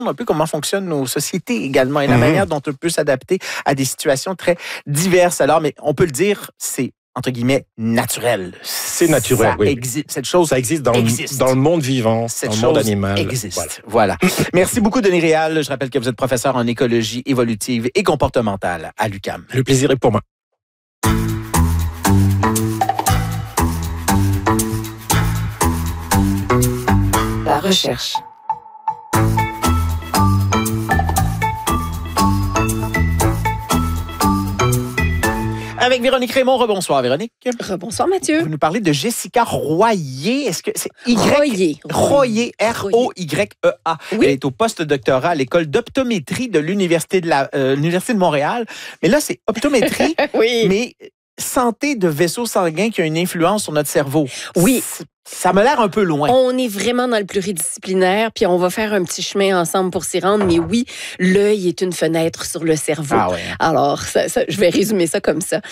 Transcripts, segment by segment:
un peu comment fonctionnent nos sociétés également et la manière dont on peut s'adapter à des situations très diverses. Alors, mais on peut le dire, c'est entre guillemets naturel. C'est naturel, oui. Cette chose ça existe dans le monde vivant, dans le monde animal. Existe. Voilà. Merci beaucoup, Denis Réal. Je rappelle que vous êtes professeur en écologie évolutive et comportementale à l'UQAM. Le plaisir est pour moi. La recherche. Avec Véronique Raymond. Rebonsoir, Véronique. Rebonsoir, Mathieu. Vous nous parlez de Jessica Royer. Est-ce que c'est Royer. Royer, R-O-Y-E-A. Oui. Elle est au post-doctorat à l'école d'optométrie de l'Université de Montréal. Mais là, c'est optométrie, Oui. mais santé de vaisseaux sanguins qui a une influence sur notre cerveau. Oui. Ça m'a l'air un peu loin. On est vraiment dans le pluridisciplinaire, puis on va faire un petit chemin ensemble pour s'y rendre. Mais oui, l'œil est une fenêtre sur le cerveau. Ah ouais. Alors, je vais résumer ça comme ça.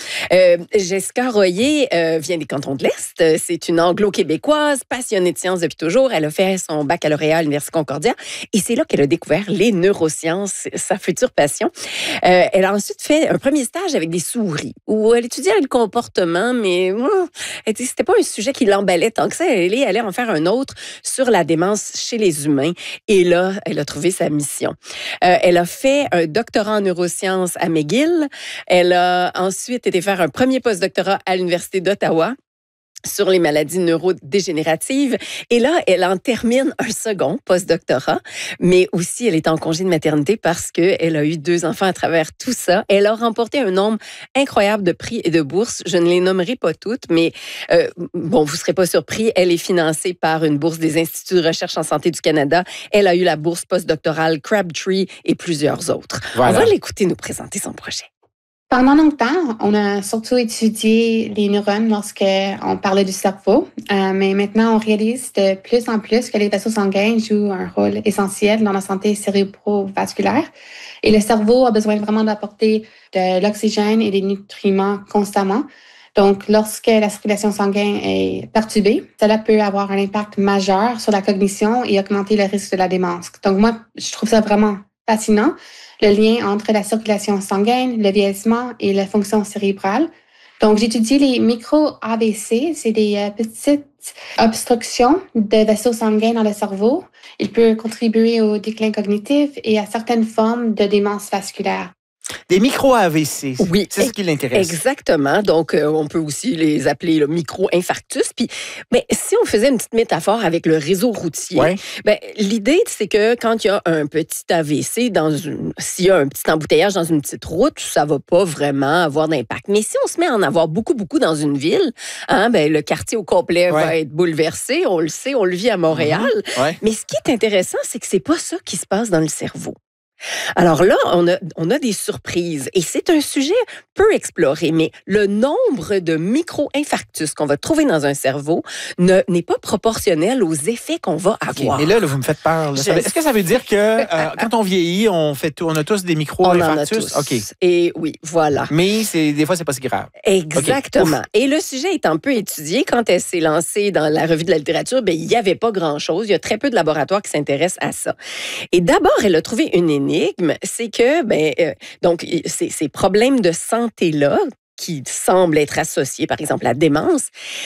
Jessica Royer vient des Cantons de l'Est. C'est une anglo-québécoise, passionnée de sciences depuis toujours. Elle a fait son baccalauréat à l'Université Concordia et c'est là qu'elle a découvert les neurosciences, sa future passion. Elle a ensuite fait un premier stage avec des souris où elle étudiait le comportement, mais c'était pas un sujet qui l'emballait tant que ça. Elle est allée en faire un autre sur la démence chez les humains. Et là, elle a trouvé sa mission. Elle a fait un doctorat en neurosciences à McGill. Elle a ensuite été faire un premier postdoctorat à l'Université d'Ottawa sur les maladies neurodégénératives. Et là, elle en termine un second postdoctorat, mais aussi elle est en congé de maternité parce qu'elle a eu 2 enfants à travers tout ça. Elle a remporté un nombre incroyable de prix et de bourses. Je ne les nommerai pas toutes, mais vous ne serez pas surpris, elle est financée par une bourse des Instituts de recherche en santé du Canada. Elle a eu la bourse postdoctorale Crabtree et plusieurs autres. Voilà. On va l'écouter nous présenter son projet. Pendant longtemps, on a surtout étudié les neurones lorsqu'on parlait du cerveau, mais maintenant on réalise de plus en plus que les vaisseaux sanguins jouent un rôle essentiel dans la santé cérébrovasculaire et le cerveau a besoin vraiment d'apporter de l'oxygène et des nutriments constamment. Donc, lorsque la circulation sanguine est perturbée, cela peut avoir un impact majeur sur la cognition et augmenter le risque de la démence. Donc, moi, je trouve ça vraiment fascinant, le lien entre la circulation sanguine, le vieillissement et la fonction cérébrale. Donc, j'étudie les micro-AVC, c'est des petites obstructions de vaisseaux sanguins dans le cerveau. Il peut contribuer au déclin cognitif et à certaines formes de démence vasculaire. Des micro-AVC, oui, c'est ce qui l'intéresse. Exactement. Donc, on peut aussi les appeler le micro-infarctus. Puis, si on faisait une petite métaphore avec le réseau routier, l'idée, c'est que quand il y a un petit AVC, s'il y a un petit embouteillage dans une petite route, ça va pas vraiment avoir d'impact. Mais si on se met à en avoir beaucoup, beaucoup dans une ville, le quartier au complet va être bouleversé. On le sait, on le vit à Montréal. Mais ce qui est intéressant, c'est que c'est pas ça qui se passe dans le cerveau. Alors là, on a des surprises et c'est un sujet peu exploré, mais le nombre de micro-infarctus qu'on va trouver dans un cerveau n'est pas proportionnel aux effets qu'on va avoir. Mais là, vous me faites peur. Est-ce que ça veut dire que quand on vieillit, on a tous des micro-infarctus? On en a tous. Et oui, voilà. Mais des fois, c'est pas si grave. Exactement. Et le sujet est un peu étudié. Quand elle s'est lancée dans la revue de la littérature, il n'y avait pas grand-chose. Il y a très peu de laboratoires qui s'intéressent à ça. Et d'abord, elle a trouvé une énigme, c'est que donc ces problèmes de santé-là, qui semblent être associés, par exemple, à la démence,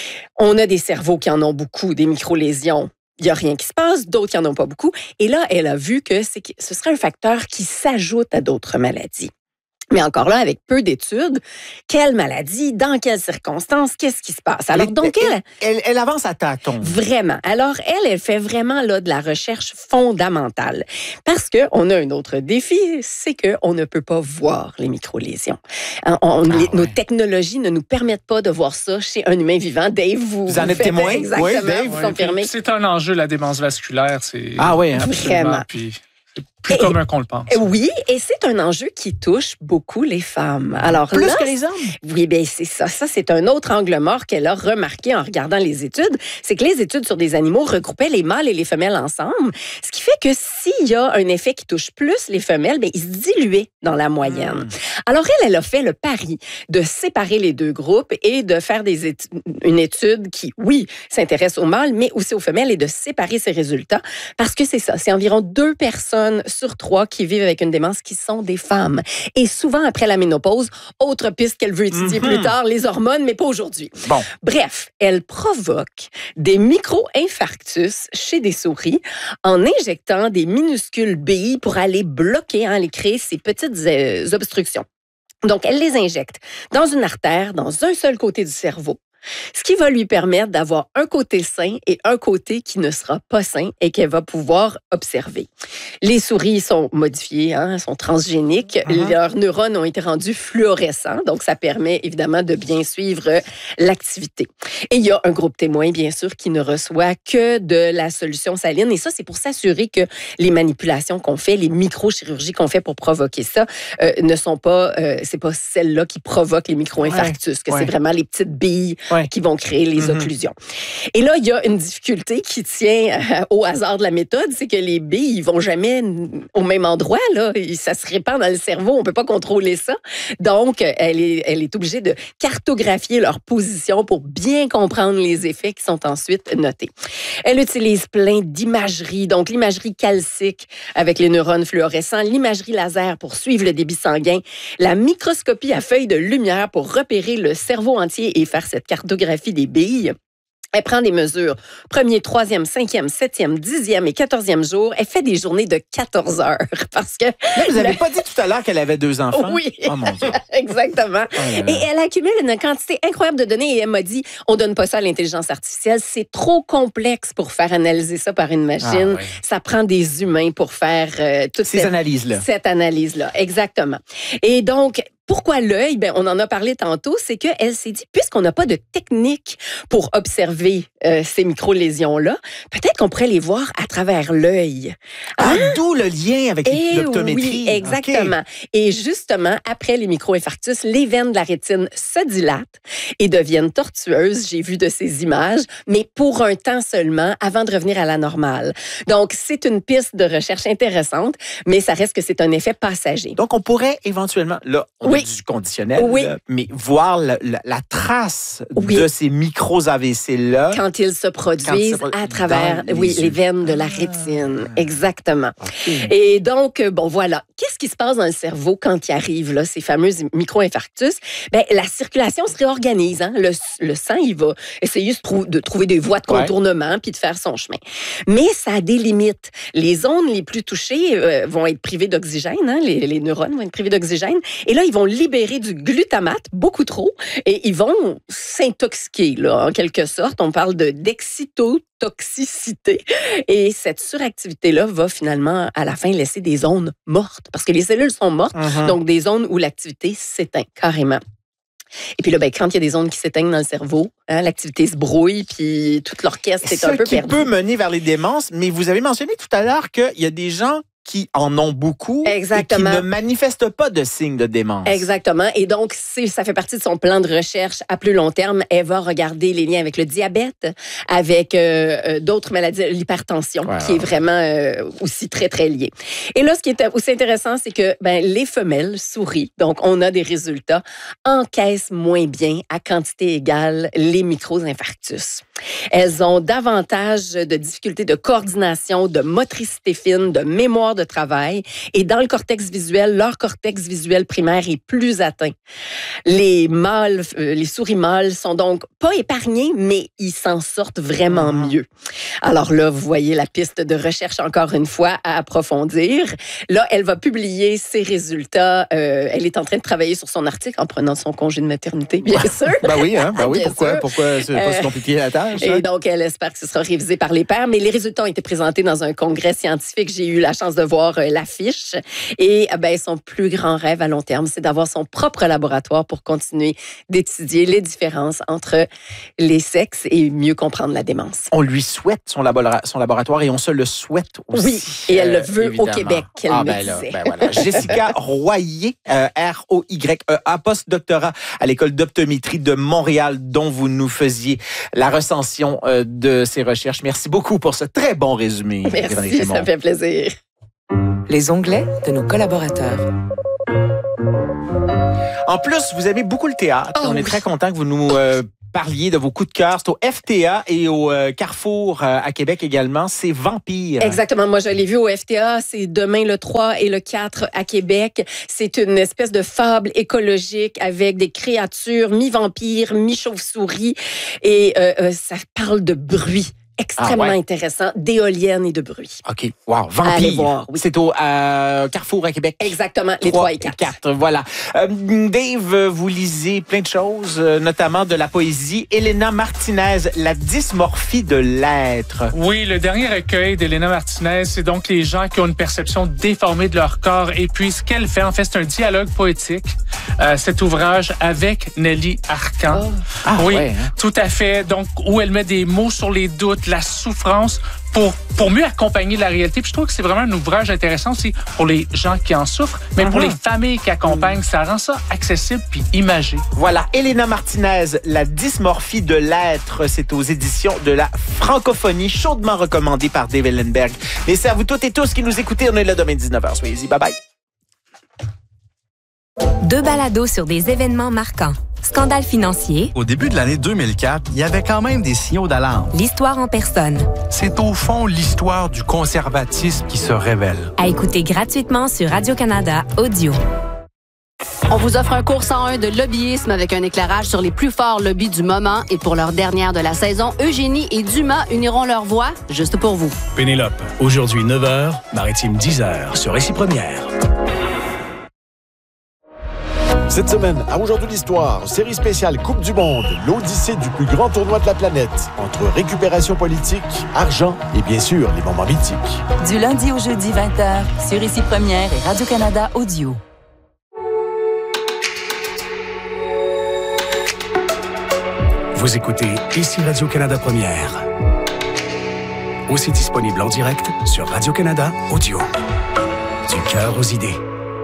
on a des cerveaux qui en ont beaucoup, des microlésions. Il n'y a rien qui se passe, d'autres qui n'en ont pas beaucoup. Et là, elle a vu que ce serait un facteur qui s'ajoute à d'autres maladies. Mais encore là, avec peu d'études, quelle maladie, dans quelles circonstances, qu'est-ce qui se passe? Alors, donc, elle avance à tâtons. Vraiment. Alors, elle fait vraiment là, de la recherche fondamentale. Parce qu'on a un autre défi, c'est qu'on ne peut pas voir les microlésions. Nos technologies ne nous permettent pas de voir ça chez un humain vivant. Dave, vous en êtes témoin? Exactement, oui, Dave, vous confirmez. C'est un enjeu, la démence vasculaire. Vraiment. Puis, plus commun qu'on le pense. Oui, et c'est un enjeu qui touche beaucoup les femmes. Alors plus là, que les hommes? Oui, bien c'est ça. Ça, c'est un autre angle mort qu'elle a remarqué en regardant les études. C'est que les études sur des animaux regroupaient les mâles et les femelles ensemble, ce qui fait que s'il y a un effet qui touche plus les femelles, il se diluait dans la moyenne. Alors, elle a fait le pari de séparer les deux groupes et de faire une étude qui, oui, s'intéresse aux mâles, mais aussi aux femelles et de séparer ses résultats parce que c'est ça, c'est environ 2 personnes sur 3 qui vivent avec une démence qui sont des femmes. Et souvent après la ménopause, autre piste qu'elle veut étudier plus tard, les hormones, mais pas aujourd'hui. Bon. Bref, elle provoque des micro-infarctus chez des souris en injectant des minuscules billes pour aller bloquer, aller créer ces petites obstructions. Donc, elle les injecte dans une artère, dans un seul côté du cerveau, ce qui va lui permettre d'avoir un côté sain et un côté qui ne sera pas sain et qu'elle va pouvoir observer. Les souris sont modifiées, sont transgéniques. Leurs neurones ont été rendus fluorescents, donc ça permet évidemment de bien suivre l'activité. Et il y a un groupe témoin, bien sûr, qui ne reçoit que de la solution saline. Et ça, c'est pour s'assurer que les manipulations qu'on fait, les microchirurgies qu'on fait pour provoquer ça, ne sont pas, c'est pas celles-là qui provoquent les micro-infarctus, que c'est vraiment les petites billes qui vont créer les occlusions. Et là, il y a une difficulté qui tient au hasard de la méthode, c'est que les billes, ils vont jamais au même endroit, là. Ça se répand dans le cerveau, on peut pas contrôler ça. Donc, elle est obligée de cartographier leur position pour bien comprendre les effets qui sont ensuite notés. Elle utilise plein d'imagerie, donc l'imagerie calcique avec les neurones fluorescents, l'imagerie laser pour suivre le débit sanguin, la microscopie à feuille de lumière pour repérer le cerveau entier et faire cette cartographie des billes. Elle prend des mesures 1er, 3e, 5e, 7e, 10e et 14e jour. Elle fait des journées de 14 heures parce que... Mais vous n'avez pas dit tout à l'heure qu'elle avait 2 enfants? Oui, oh, mon Dieu. Exactement. Et elle accumule une quantité incroyable de données et elle m'a dit, on donne pas ça à l'intelligence artificielle, c'est trop complexe pour faire analyser ça par une machine. Ça prend des humains pour faire toute ces analyses-là. Cette analyse-là, exactement. Et donc, pourquoi l'œil? Ben, on en a parlé tantôt, c'est qu'elle s'est dit, puisqu'on n'a pas de technique pour observer ces micro-lésions-là, peut-être qu'on pourrait les voir à travers l'œil. D'où le lien avec l'optométrie. Oui, exactement. Et justement, après les micro-infarctus, les veines de la rétine se dilatent et deviennent tortueuses. J'ai vu de ces images, mais pour un temps seulement, avant de revenir à la normale. Donc, c'est une piste de recherche intéressante, mais ça reste que c'est un effet passager. Donc, on pourrait éventuellement, là, on a du conditionnel, là, mais voir la trace de ces micros-AVC-là. Quand ils se produisent à travers les veines de la rétine. Exactement. Okay. Et donc, bon, voilà. Qu'est-ce qui se passe dans le cerveau quand il arrive, là, ces fameux micro-infarctus? Ben, la circulation se réorganise. Le sang, il va essayer de trouver des voies de contournement puis de faire son chemin. Mais ça a des limites. Les zones les plus touchées vont être privées d'oxygène. Les neurones vont être privés d'oxygène. Et là, ils vont libérer du glutamate, beaucoup trop, et ils vont s'intoxiquer, là, en quelque sorte. On parle d'excitotoxicité. Et cette suractivité-là va finalement, à la fin, laisser des zones mortes. Parce que les cellules sont mortes, donc des zones où l'activité s'éteint carrément. Et puis là, ben, quand il y a des zones qui s'éteignent dans le cerveau, l'activité se brouille, puis tout l'orchestre est un peu perdu. Ce qui peut mener vers les démences, mais vous avez mentionné tout à l'heure qu'il y a des gens qui en ont beaucoup Exactement. Et qui ne manifestent pas de signes de démence. Exactement. Et donc, ça fait partie de son plan de recherche à plus long terme. Elle va regarder les liens avec le diabète, avec d'autres maladies, l'hypertension, qui est vraiment aussi très, très liée. Et là, ce qui est aussi intéressant, c'est que les femelles souris, donc on a des résultats, encaissent moins bien à quantité égale les micro-infarctus. Elles ont davantage de difficultés de coordination, de motricité fine, de mémoire de travail. Et dans le cortex visuel, leur cortex visuel primaire est plus atteint. Les mâles, les souris mâles sont donc pas épargnés, mais ils s'en sortent vraiment mieux. Alors là, vous voyez la piste de recherche encore une fois à approfondir. Là, elle va publier ses résultats. Elle est en train de travailler sur son article en prenant son congé de maternité, bien sûr. Oui, pourquoi c'est pas si compliqué la tâche? Et donc, elle espère que ce sera révisé par les pairs. Mais les résultats ont été présentés dans un congrès scientifique. J'ai eu la chance de voir l'affiche. Et son plus grand rêve à long terme, c'est d'avoir son propre laboratoire pour continuer d'étudier les différences entre les sexes et mieux comprendre la démence. On lui souhaite son laboratoire et on se le souhaite aussi. Oui, et elle le veut évidemment. Au Québec, qu'elle me disait. Voilà. Jessica Royer, R-O-Y-E-A, post-doctorat à l'École d'optométrie de Montréal, dont vous nous faisiez la recension de ses recherches. Merci beaucoup pour ce très bon résumé. Merci, ça fait plaisir. Les onglets de nos collaborateurs. En plus, vous aimez beaucoup le théâtre. On est très content que vous nous parliez de vos coups de cœur. C'est au FTA et au Carrefour à Québec également. C'est Vampire. Exactement. Moi, je l'ai vu au FTA. C'est demain le 3 et le 4 à Québec. C'est une espèce de fable écologique avec des créatures mi-vampires, mi-chauve-souris. Et ça parle de bruit. Extrêmement intéressant, d'éoliennes et de bruit. OK. Wow. Vampire. Allez voir, oui. C'est au Carrefour à Québec. Exactement, les 3 et 4. Voilà. Dave, vous lisez plein de choses, notamment de la poésie. Elena Martinez, La dysmorphie de l'être. Oui, le dernier recueil d'Elena Martinez, c'est donc les gens qui ont une perception déformée de leur corps. Et puis, ce qu'elle fait, en fait, c'est un dialogue poétique. Cet ouvrage avec Nelly Arcan. Oh. Ah, oui, ouais, hein? Tout à fait. Donc, où elle met des mots sur les doutes, la souffrance pour mieux accompagner la réalité. Puis je trouve que c'est vraiment un ouvrage intéressant aussi pour les gens qui en souffrent, mais pour les familles qui accompagnent. Ça rend ça accessible puis imagé. Voilà, Elena Martinez, La dysmorphie de l'être. C'est aux éditions de la Francophonie, chaudement recommandé par Dave Ellenberg. Mais c'est à vous toutes et tous qui nous écoutez. On est là demain 19h. Soyez-y. Bye-bye. 2 balados sur des événements marquants. Scandale financier. Au début de l'année 2004, il y avait quand même des signaux d'alarme. L'histoire en personne. C'est au fond l'histoire du conservatisme qui se révèle. À écouter gratuitement sur Radio-Canada Audio. On vous offre un cours 101 de lobbyisme avec un éclairage sur les plus forts lobbies du moment. Et pour leur dernière de la saison, Eugénie et Dumas uniront leurs voix juste pour vous. Pénélope, aujourd'hui 9h, Maritime 10h, sur Récit Première. Cette semaine, à Aujourd'hui l'Histoire, série spéciale Coupe du Monde, l'odyssée du plus grand tournoi de la planète, entre récupération politique, argent et bien sûr les moments mythiques. Du lundi au jeudi 20h, sur Récit Première et Radio-Canada Audio. Vous écoutez Ici Radio-Canada Première. Aussi disponible en direct sur Radio-Canada Audio. Du cœur aux idées.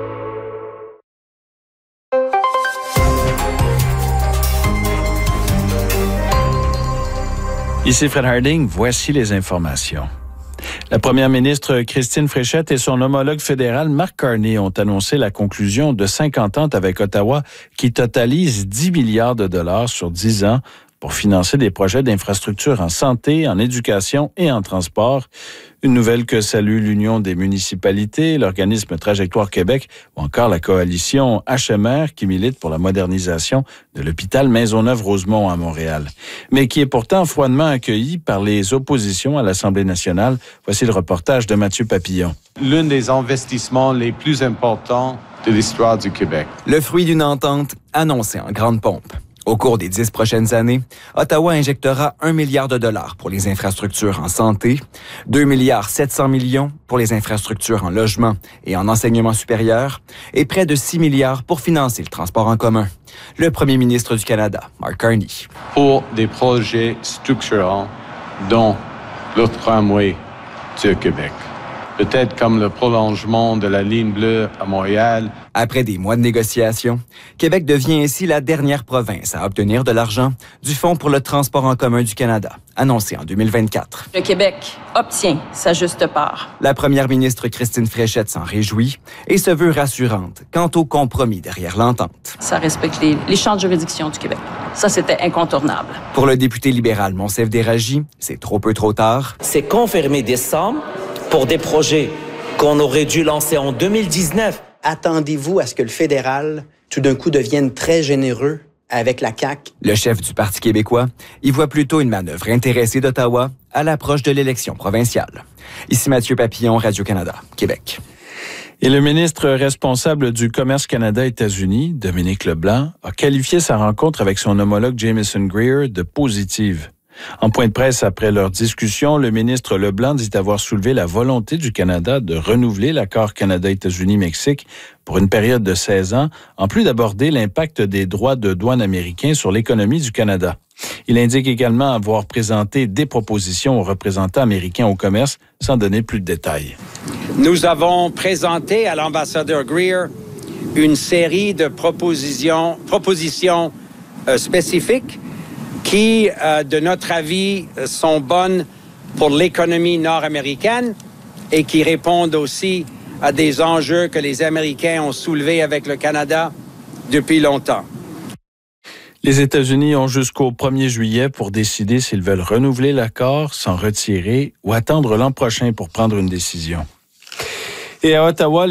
Ici Fred Harding, voici les informations. La première ministre Christine Fréchette et son homologue fédéral Mark Carney ont annoncé la conclusion de 5 ententes avec Ottawa qui totalisent 10 milliards de dollars sur 10 ans pour financer des projets d'infrastructure en santé, en éducation et en transport. Une nouvelle que salue l'Union des municipalités, l'organisme Trajectoire Québec ou encore la coalition HMR qui milite pour la modernisation de l'hôpital Maisonneuve-Rosemont à Montréal, mais qui est pourtant froidement accueilli par les oppositions à l'Assemblée nationale. Voici le reportage de Mathieu Papillon. L'un des investissements les plus importants de l'histoire du Québec. Le fruit d'une entente annoncée en grande pompe. Au cours des 10 prochaines années, Ottawa injectera 1 milliard de dollars pour les infrastructures en santé, 2 milliards 700 millions pour les infrastructures en logement et en enseignement supérieur, et près de 6 milliards pour financer le transport en commun. Le premier ministre du Canada, Mark Carney. Pour des projets structurants, dont le tramway du Québec. Peut-être comme le prolongement de la ligne bleue à Montréal. Après des mois de négociations, Québec devient ainsi la dernière province à obtenir de l'argent du Fonds pour le transport en commun du Canada, annoncé en 2024. Le Québec obtient sa juste part. La première ministre Christine Fréchette s'en réjouit et se veut rassurante quant au compromis derrière l'entente. Ça respecte les champs de juridiction du Québec. Ça, c'était incontournable. Pour le député libéral Monsef Déragi, c'est trop peu trop tard. C'est confirmer des sommes pour des projets qu'on aurait dû lancer en 2019. Attendez-vous à ce que le fédéral, tout d'un coup, devienne très généreux avec la CAQ? Le chef du Parti québécois y voit plutôt une manœuvre intéressée d'Ottawa à l'approche de l'élection provinciale. Ici Mathieu Papillon, Radio-Canada, Québec. Et le ministre responsable du Commerce Canada-États-Unis, Dominique Leblanc, a qualifié sa rencontre avec son homologue Jamieson Greer de positive. En point de presse après leur discussion, le ministre Leblanc dit avoir soulevé la volonté du Canada de renouveler l'accord Canada-États-Unis-Mexique pour une période de 16 ans, en plus d'aborder l'impact des droits de douane américains sur l'économie du Canada. Il indique également avoir présenté des propositions aux représentants américains au commerce, sans donner plus de détails. Nous avons présenté à l'ambassadeur Greer une série de propositions spécifiques qui, de notre avis, sont bonnes pour l'économie nord-américaine et qui répondent aussi à des enjeux que les Américains ont soulevés avec le Canada depuis longtemps. Les États-Unis ont jusqu'au 1er juillet pour décider s'ils veulent renouveler l'accord, s'en retirer ou attendre l'an prochain pour prendre une décision. Et à Ottawa,